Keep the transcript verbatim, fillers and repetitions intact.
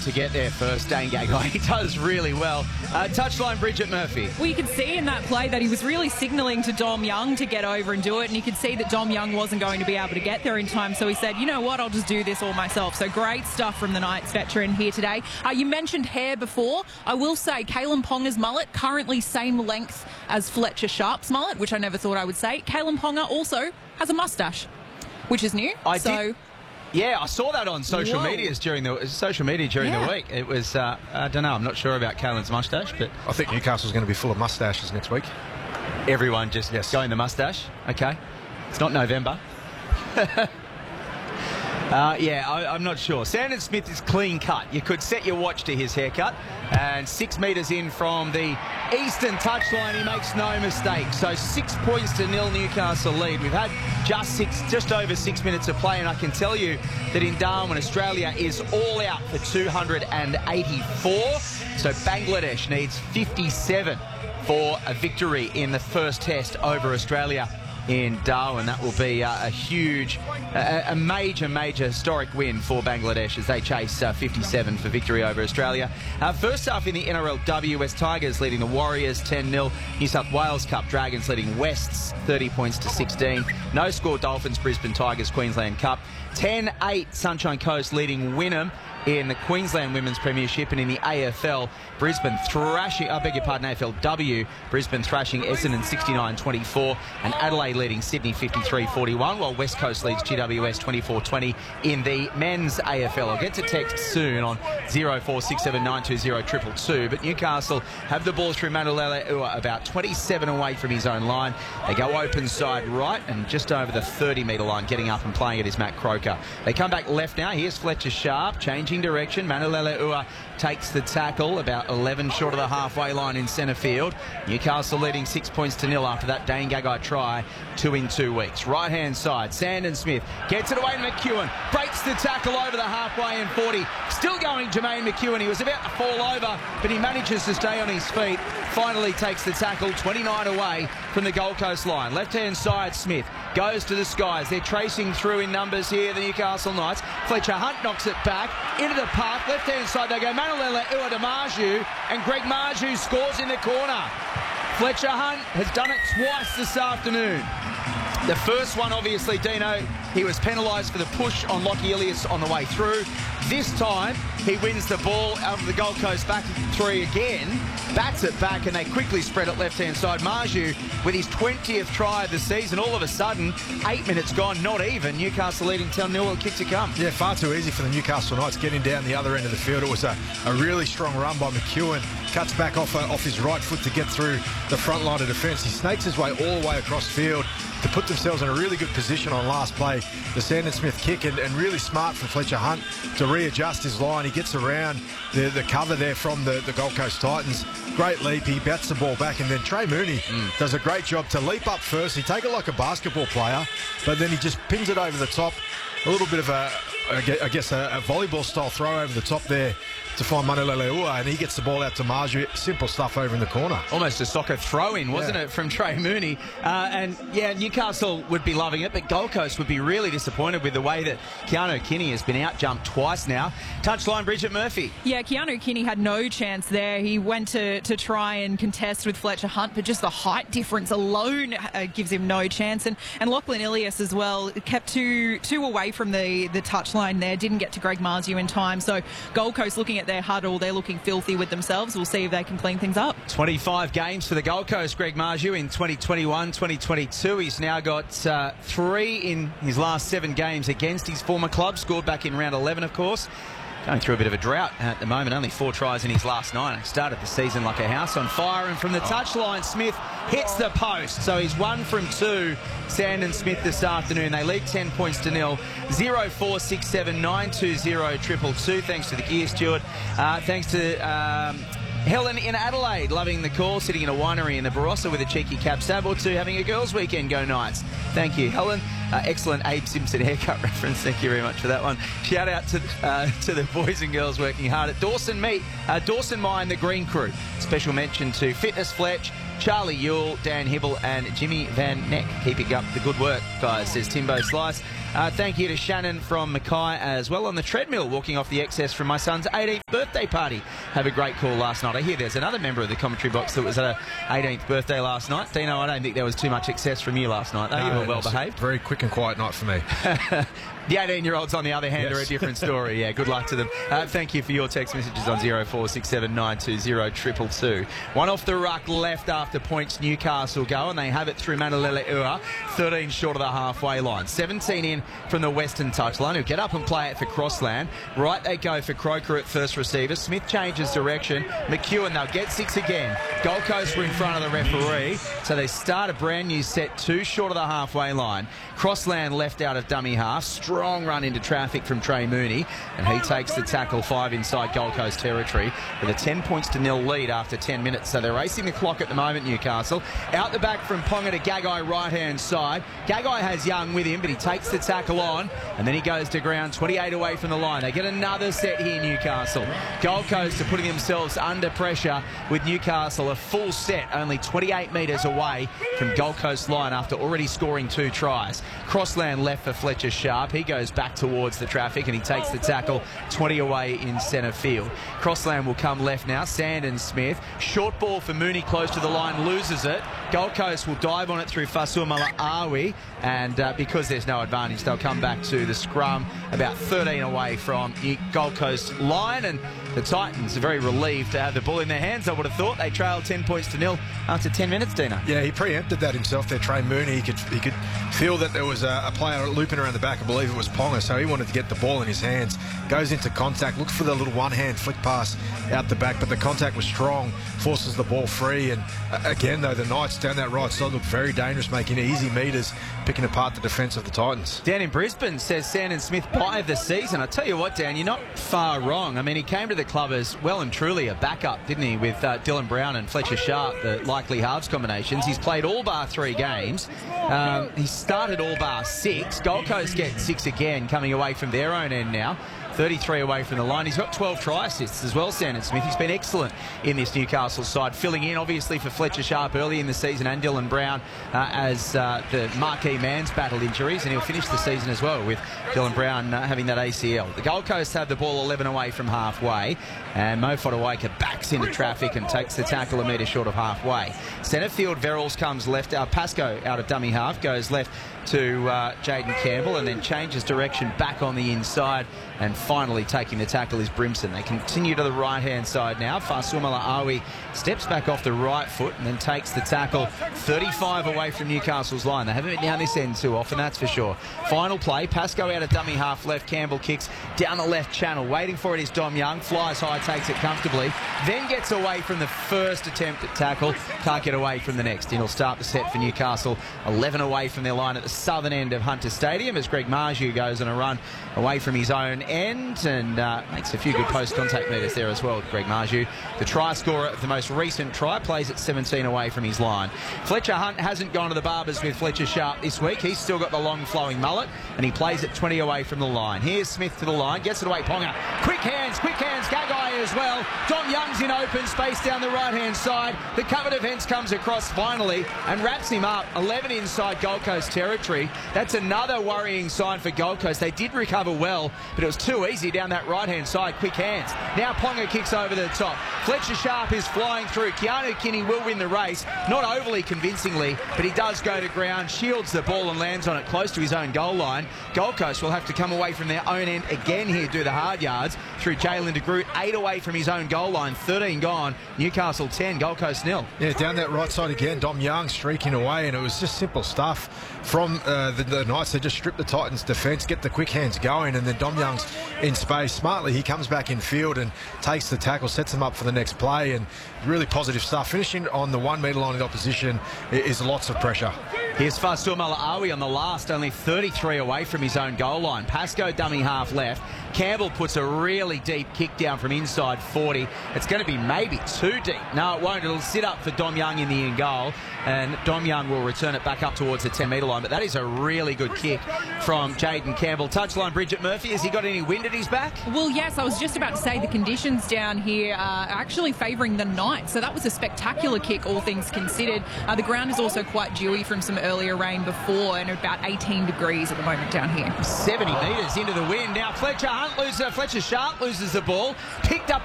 to get there first, Dane Gagai. He does really well. Uh, touchline, Bridget Murphy. Well, you could see in that play that he was really signalling to Dom Young to get over and do it, and you could see that Dom Young wasn't going to be able to get there in time, so he said, you know what, I'll just do this all myself. So great stuff from the Knights veteran here today. Uh, you mentioned hair before. I will say Kalen Ponga's mullet, currently same length as Fletcher Sharp's mullet, which I never thought I would say. Kalen Ponga also has a mustache, which is new. I so. did. Yeah, I saw that on social Whoa. medias during the social media during Yeah. the week. It was uh, I don't know. I'm not sure about Calen's mustache, but I think Newcastle's going to be full of mustaches next week. everyone just Yes. going the mustache. Okay, it's not November. Uh, yeah, I, I'm not sure. Sandon Smith is clean cut. You could set your watch to his haircut. And six metres in from the eastern touchline, he makes no mistake. So six points to nil, Newcastle lead. We've had just six, just over six minutes of play, and I can tell you that in Darwin, Australia is all out for two hundred eighty-four. So Bangladesh needs fifty-seven for a victory in the first test over Australia in Darwin. That will be uh, a huge, uh, a major, major historic win for Bangladesh as they chase uh, fifty-seven for victory over Australia. Uh, first half in the N R L W, West Tigers leading the Warriors ten nil. New South Wales Cup, Dragons leading Wests thirty points to sixteen. No score Dolphins, Brisbane Tigers, Queensland Cup. ten eight Sunshine Coast leading Wynnum in the Queensland Women's Premiership, and in the A F L, Brisbane thrashing, I beg your pardon, A F L W, Brisbane thrashing Essendon sixty-nine twenty-four, and Adelaide leading Sydney fifty-three forty-one, while West Coast leads G W S twenty-four twenty in the men's A F L. I'll get to text soon on zero four six seven nine two zero two two two, but Newcastle have the ball through Manulele Ua about twenty-seven away from his own line. They go open side right and just over the thirty metre line. Getting up and playing it is Matt Croker. They come back left now. Here's Fletcher Sharp, changing direction. Manulele Ua takes the tackle about eleven short of the halfway line in centre field. Newcastle leading six points to nil after that Dane Gagai try, two in two weeks. Right hand side, Sandon Smith gets it away to McEwen, breaks the tackle over the halfway and forty. Still going Jermaine McEwen. He was about to fall over, but he manages to stay on his feet. Finally takes the tackle, twenty-nine away from the Gold Coast line. Left hand side, Smith goes to the skies. They're tracing through in numbers here, the Newcastle Knights. Fletcher Hunt knocks it back into the park. Left hand side they go. Manulele Ua to Marju, and Greg Marju scores in the corner. Fletcher Hunt has done it twice this afternoon. The first one, obviously, Dino, he was penalised for the push on Lockie Ilias on the way through. This time, he wins the ball out of the Gold Coast back three again, bats it back, and they quickly spread it left-hand side. Marju, with his twentieth try of the season, all of a sudden, eight minutes gone, not even. Newcastle leading ten nil, kick to come. Yeah, far too easy for the Newcastle Knights getting down the other end of the field. It was a, a really strong run by McEwen. Cuts back off, uh, off his right foot to get through the front line of defence. He snakes his way all the way across field to put themselves in a really good position on last play. The Sandon Smith kick, and, and really smart from Fletcher Hunt to readjust his line. He gets around the, the cover there from the, the Gold Coast Titans. Great leap. He bats the ball back, and then Trey Mooney mm. does a great job to leap up first. He take it like a basketball player, but then he just pins it over the top. A little bit of a, I guess, a, a volleyball style throw over the top there to find Manulele Ua, and he gets the ball out to Marju. Simple stuff over in the corner. Almost a soccer throw-in, wasn't yeah. it, from Trey Mooney? Uh, and, yeah, Newcastle would be loving it, but Gold Coast would be really disappointed with the way that Keanu Kinney has been out-jumped twice now. Touchline, Bridget Murphy. Yeah, Keanu Kinney had no chance there. He went to, to try and contest with Fletcher Hunt, but just the height difference alone uh, gives him no chance. And, and Lachlan Ilias as well kept two, two away from the, the touchline there, didn't get to Greg Marju in time. So Gold Coast looking at their huddle, they're looking filthy with themselves. We'll see if they can clean things up. twenty-five games for the Gold Coast, Greg Marju, in twenty twenty-one twenty twenty-two. He's now got uh, three in his last seven games against his former club, scored back in round eleven, of course. Going through a bit of a drought at the moment, only four tries in his last nine. Started the season like a house on fire, and from the touchline, Smith hits the post. So he's one from two, Sandon Smith, this afternoon. They lead ten points to nil. zero four six seven nine two zero two two two. Thanks to the gear steward. Uh, thanks to Um, Helen in Adelaide, loving the call, sitting in a winery in the Barossa with a cheeky cab stab or two, having a girls' weekend. Go Knights. Thank you, Helen. Uh, excellent Abe Simpson haircut reference. Thank you very much for that one. Shout out to uh, to the boys and girls working hard at Dawson Meat, uh, Dawson Mine, the Green Crew. Special mention to Fitness Fletch, Charlie Yule, Dan Hibble, and Jimmy Van Neck. Keeping up the good work, guys, says Timbo Slice. Uh, thank you to Shannon from Mackay as well on the treadmill, walking off the excess from my son's eighteenth birthday party. Have a great call last night. I hear there's another member of the commentary box that was at a eighteenth birthday last night. Dino, I don't think there was too much excess from you last night, though. No, you were well behaved. Very quick and quiet night for me. The eighteen-year-olds, on the other hand, yes. are a different story. Yeah, good luck to them. Uh, thank you for your text messages on zero four six seven nine two zero two two two. One off the ruck left after points Newcastle go, and they have it through Manalele Ua, thirteen short of the halfway line. seventeen in from the western touchline, who get up and play it for Crossland. Right, they go for Croker at first receiver. Smith changes direction. McEwen, they'll get six again. Gold Coast were in front of the referee, so they start a brand new set, two short of the halfway line. Crossland left out of dummy half. Strong run into traffic from Trey Mooney, and he takes the tackle five inside Gold Coast territory with a ten points to nil lead after ten minutes. So they're racing the clock at the moment, Newcastle. Out the back from Ponga to Gagai right-hand side. Gagai has Young with him, but he takes the tackle on, and then he goes to ground, twenty-eight away from the line. They get another set here, Newcastle. Gold Coast are putting themselves under pressure with Newcastle a full set, only twenty-eight metres away from Gold Coast line after already scoring two tries. Crossland left for Fletcher Sharp. He goes back towards the traffic and he takes the tackle twenty away in centre field. Crossland will come left now. Sandon Smith. Short ball for Mooney close to the line, loses it. Gold Coast will dive on it through Fasumala Awi, and uh, because there's no advantage, they'll come back to the scrum about thirteen away from Gold Coast line, and the Titans are very relieved to have the ball in their hands. I would have thought they trailed ten points to nil after ten minutes, Dino. Yeah, he preempted that himself there, Trey Mooney. He could, he could feel that there was a, a player looping around the back. I believe it was Ponga, so he wanted to get the ball in his hands. Goes into contact, looks for the little one-hand flick pass out the back, but the contact was strong, forces the ball free. And uh, again, though, the Knights down that right side look very dangerous, making easy metres, picking apart the defence of the Titans. Dan in Brisbane says Sandon Smith buy of the season. I tell you what, Dan, you're not far wrong. I mean, he came to the club as well and truly a backup, didn't he, with uh, Dylan Brown and Fletcher Sharp, the likely halves combinations. He's played all bar three games. Um, he started all bar six. Gold Coast get six again, coming away from their own end now. thirty-three away from the line. He's got twelve try assists as well, Sandon Smith. He's been excellent in this Newcastle side, filling in obviously for Fletcher Sharp early in the season and Dylan Brown uh, as uh, the marquee man's battled injuries, and he'll finish the season as well with Dylan Brown uh, having that A C L. The Gold Coast have the ball eleven away from halfway, and Mo Fodawaker backs into traffic and takes the tackle a metre short of halfway. Centre field, Verrills comes left. Uh, Pascoe out of dummy half goes left to uh, Jaden Campbell and then changes direction back on the inside, and finally taking the tackle is Brimson. They continue to the right-hand side now. Fasumala Awi steps back off the right foot and then takes the tackle thirty-five away from Newcastle's line. They haven't been down this end too often, that's for sure. Final play, Pascoe out of dummy half left. Campbell kicks down the left channel. Waiting for it is Dom Young. Flies high, takes it comfortably. Then gets away from the first attempt at tackle. Can't get away from the next. And he'll start the set for Newcastle. eleven away from their line at the southern end of Hunter Stadium as Greg Marju goes on a run away from his own end and uh, makes a few good post-contact metres there as well, Greg Marju. The try scorer of the most recent try plays at seventeen away from his line. Fletcher Hunt hasn't gone to the barbers with Fletcher Sharp this week. He's still got the long flowing mullet and he plays at twenty away from the line. Here's Smith to the line, gets it away, Ponga. Quick hands, quick hands, Gagai as well. Dom Young's in open space down the right-hand side. The cover defence comes across finally and wraps him up. eleven inside Gold Coast territory. That's another worrying sign for Gold Coast. They did recover well, but it was too easy down that right-hand side. Quick hands. Now Ponga kicks over the top. Fletcher Sharp is flying through. Keanu Kinney will win the race. Not overly convincingly, but he does go to ground, shields the ball and lands on it close to his own goal line. Gold Coast will have to come away from their own end again here, do the hard yards through Jalen de Groot. Eight away from his own goal line, thirteen gone. Newcastle ten, Gold Coast nil. Yeah, down that right side again, Dom Young streaking away, and it was just simple stuff from uh, the, the Knights. They just strip the Titans' defence, get the quick hands going, and then Dom Young's in space. Smartly, he comes back in field and takes the tackle, sets him up for the next play, and really positive stuff. Finishing on the one metre line of the opposition is lots of pressure. Here's Fasumala Awi on the last, only thirty-three away from his own goal line. Pascoe dummy half left. Campbell puts a really deep kick down from inside forty. It's going to be maybe too deep. No, it won't. It'll sit up for Dom Young in the in goal, and Dom Young will return it back up towards the ten metre line. But that is a really good kick from Jaden Campbell. Touchline, Bridget Murphy. Has he got any wind at his back? Well, yes, I was just about to say the conditions down here are actually favouring the Knights. So that was a spectacular kick, all things considered. Uh, the ground is also quite dewy from some earlier rain before, and about eighteen degrees at the moment down here. seventy metres into the wind. Now Fletcher Hunt loses, Fletcher Sharp loses the ball. Picked up